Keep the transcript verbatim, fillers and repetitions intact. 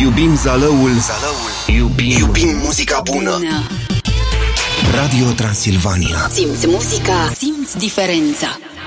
iubim Zalăul, Zalăul. Iubim, iubim muzica bună. bună Radio Transilvania. Simți muzica, simți diferența.